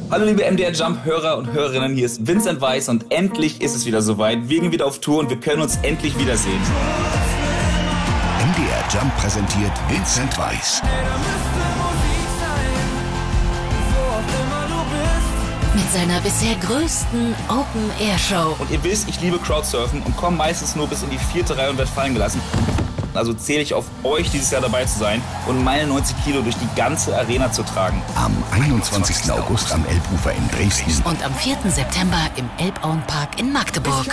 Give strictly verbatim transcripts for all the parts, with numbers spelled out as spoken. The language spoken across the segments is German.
Hallo liebe M D R Jump-Hörer und Hörerinnen, hier ist Vincent Weiss und endlich ist es wieder soweit. Wir gehen wieder auf Tour und wir können uns endlich wiedersehen. M D R Jump präsentiert Vincent Weiss. Mit seiner bisher größten Open-Air-Show. Und ihr wisst, ich liebe Crowdsurfen und komme meistens nur bis in die vierte Reihe und werde fallen gelassen. Also zähle ich auf euch, dieses Jahr dabei zu sein und meine neunzig Kilo durch die ganze Arena zu tragen. Am einundzwanzigsten August am Elbufer in Dresden. Und am vierten September im Elbauenpark in Magdeburg.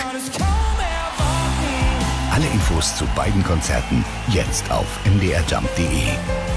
Alle Infos zu beiden Konzerten jetzt auf m d r jump punkt d e.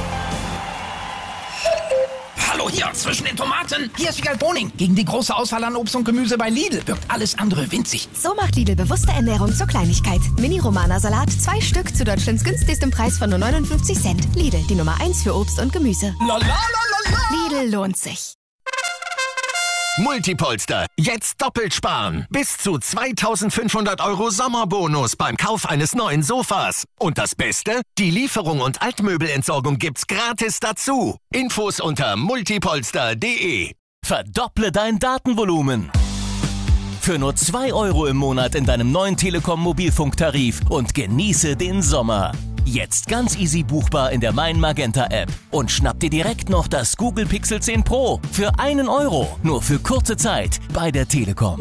Hallo hier, zwischen den Tomaten. Hier ist Wiegald Boning. Gegen die große Auswahl an Obst und Gemüse bei Lidl wirkt alles andere winzig. So macht Lidl bewusste Ernährung zur Kleinigkeit. Mini-Romana-Salat, zwei Stück zu Deutschlands günstigstem Preis von nur neunundfünfzig Cent. Lidl, die Nummer eins für Obst und Gemüse. La, la, la, la, la. Lidl lohnt sich. Multipolster. Jetzt doppelt sparen. Bis zu zweitausendfünfhundert Euro Sommerbonus beim Kauf eines neuen Sofas. Und das Beste? Die Lieferung und Altmöbelentsorgung gibt's gratis dazu. Infos unter multipolster punkt d e. Verdopple dein Datenvolumen. Für nur zwei Euro im Monat in deinem neuen Telekom-Mobilfunktarif und genieße den Sommer. Jetzt ganz easy buchbar in der Mein Magenta App. Und schnapp dir direkt noch das Google Pixel zehn Pro für einen Euro. Nur für kurze Zeit bei der Telekom.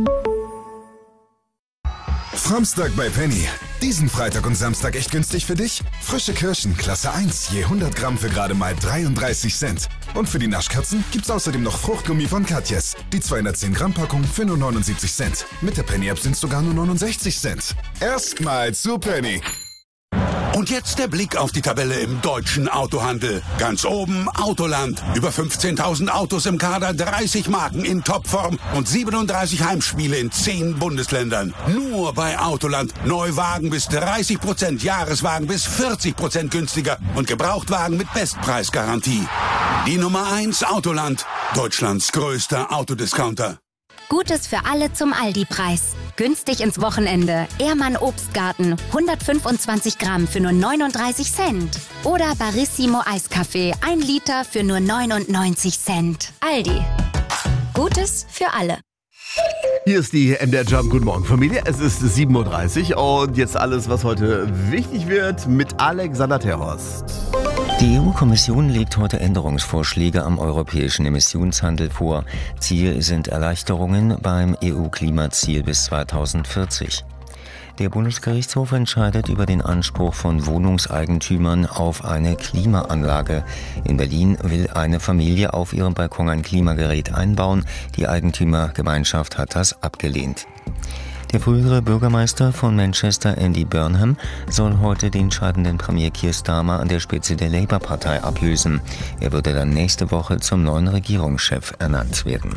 Samstag bei Penny. Diesen Freitag und Samstag echt günstig für dich? Frische Kirschen, Klasse eins, je hundert Gramm für gerade mal dreiunddreißig Cent. Und für die Naschkatzen gibt's außerdem noch Fruchtgummi von Katjes. Die zweihundertzehn Gramm Packung für nur neunundsiebzig Cent. Mit der Penny App sind's sogar nur neunundsechzig Cent. Erstmal zu Penny. Und jetzt der Blick auf die Tabelle im deutschen Autohandel. Ganz oben Autoland. Über fünfzehntausend Autos im Kader, dreißig Marken in Topform und siebenunddreißig Heimspiele in zehn Bundesländern. Nur bei Autoland. Neuwagen bis dreißig Prozent, Jahreswagen bis vierzig Prozent günstiger und Gebrauchtwagen mit Bestpreisgarantie. Die Nummer eins Autoland. Deutschlands größter Autodiscounter. Gutes für alle zum Aldi-Preis. Günstig ins Wochenende. Ehrmann Obstgarten. hundertfünfundzwanzig Gramm für nur neununddreißig Cent. Oder Barissimo Eiskaffee. ein Liter für nur neunundneunzig Cent. Aldi. Gutes für alle. Hier ist die M D R Jump. Guten Morgen, Familie. Es ist sieben Uhr dreißig und jetzt alles, was heute wichtig wird, mit Alexander Terhorst. Die E U-Kommission legt heute Änderungsvorschläge am europäischen Emissionshandel vor. Ziel sind Erleichterungen beim E U-Klimaziel bis zweitausendvierzig. Der Bundesgerichtshof entscheidet über den Anspruch von Wohnungseigentümern auf eine Klimaanlage. In Berlin will eine Familie auf ihrem Balkon ein Klimagerät einbauen. Die Eigentümergemeinschaft hat das abgelehnt. Der frühere Bürgermeister von Manchester, Andy Burnham, soll heute den scheidenden Premier Keir Starmer an der Spitze der Labour-Partei ablösen. Er würde dann nächste Woche zum neuen Regierungschef ernannt werden.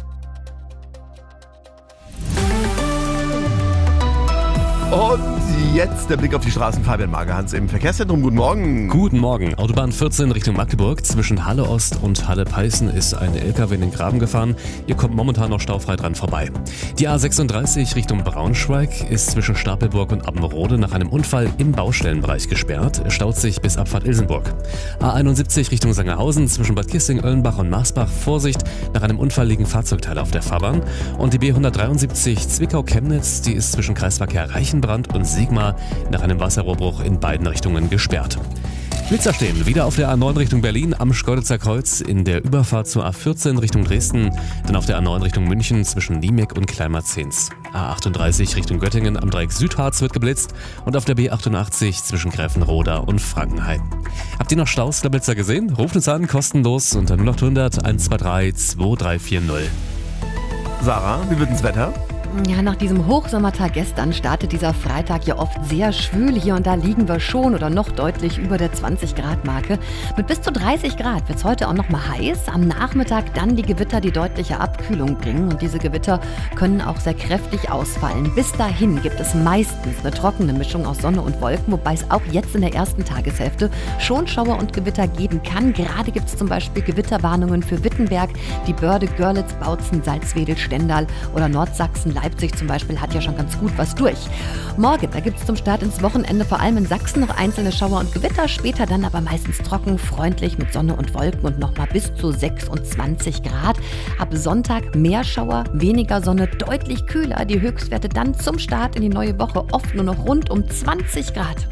Und jetzt der Blick auf die Straßen. Fabian Magerhans im Verkehrszentrum. Guten Morgen. Guten Morgen. Autobahn vierzehn Richtung Magdeburg. Zwischen Halle Ost und Halle Peißen ist ein L K W in den Graben gefahren. Ihr kommt momentan noch staufrei dran vorbei. Die A sechsunddreißig Richtung Braunschweig ist zwischen Stapelburg und Appenrode nach einem Unfall im Baustellenbereich gesperrt. Es staut sich bis Abfahrt Ilsenburg. A einundsiebzig Richtung Sangerhausen zwischen Bad Kissing, Oellenbach und Marsbach. Vorsicht, nach einem Unfall liegen Fahrzeugteile auf der Fahrbahn. Und die B hundertdreiundsiebzig Zwickau-Chemnitz, die ist zwischen Kreisverkehr Reichenbrand und Sigma nach einem Wasserrohrbruch in beiden Richtungen gesperrt. Blitzer stehen wieder auf der A neun Richtung Berlin am Schkeuditzer Kreuz, in der Überfahrt zur A vierzehn Richtung Dresden, dann auf der A neun Richtung München zwischen Niemek und Kleinmarzens. A achtunddreißig Richtung Göttingen am Dreieck Südharz wird geblitzt und auf der B achtundachtzig zwischen Gräfenroda und Frankenhain. Habt ihr noch Staus der Blitzer gesehen? Ruft uns an, kostenlos unter null acht hundert eins zwei drei zwei drei vier null. Sarah, wie wird das Wetter? Ja, nach diesem Hochsommertag gestern startet dieser Freitag ja oft sehr schwül. Hier und da liegen wir schon oder noch deutlich über der zwanzig Grad Marke. Mit bis zu dreißig Grad wird es heute auch noch mal heiß. Am Nachmittag dann die Gewitter, die deutliche Abkühlung bringen. Und diese Gewitter können auch sehr kräftig ausfallen. Bis dahin gibt es meistens eine trockene Mischung aus Sonne und Wolken, wobei es auch jetzt in der ersten Tageshälfte schon Schauer und Gewitter geben kann. Gerade gibt es zum Beispiel Gewitterwarnungen für Wittenberg, die Börde, Görlitz, Bautzen, Salzwedel, Stendal oder Nordsachsen, Leipzig zum Beispiel hat ja schon ganz gut was durch. Morgen, da gibt es zum Start ins Wochenende vor allem in Sachsen noch einzelne Schauer und Gewitter, später dann aber meistens trocken, freundlich mit Sonne und Wolken und nochmal bis zu sechsundzwanzig Grad. Ab Sonntag mehr Schauer, weniger Sonne, deutlich kühler. Die Höchstwerte dann zum Start in die neue Woche oft nur noch rund um zwanzig Grad.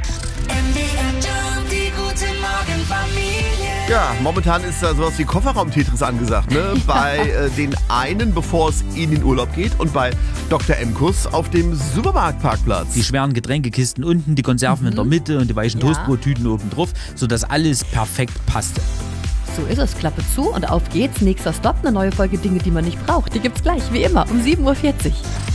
Ja, momentan ist da sowas wie Kofferraum-Tetris angesagt, ne? Bei äh, den einen, bevor es in den Urlaub geht, und bei Doktor Emkus auf dem Supermarktparkplatz. Die schweren Getränkekisten unten, die Konserven mhm. in der Mitte und die weichen ja. Toastbrottüten oben drauf, sodass alles perfekt passte. So ist es, Klappe zu und auf geht's. Nächster Stopp, eine neue Folge Dinge, die man nicht braucht. Die gibt's gleich, wie immer, um sieben Uhr vierzig.